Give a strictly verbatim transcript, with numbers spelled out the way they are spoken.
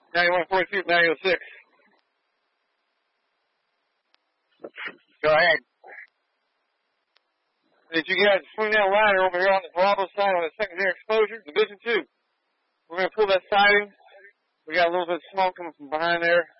ninety-one forty-two, nine oh six. Go ahead. Did you guys swing that ladder over here on the Bravo side on the secondary exposure? Division two. We're going to pull that siding. We got a little bit of smoke coming from behind there.